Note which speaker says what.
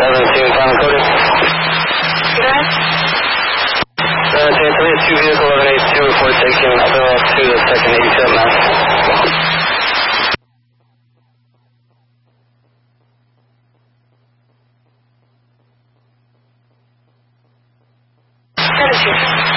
Speaker 1: 17, final coding.
Speaker 2: Good.
Speaker 1: 17, 3, 2 vehicle 1182 report taking clear off to the second 87 mile.
Speaker 2: Attitude.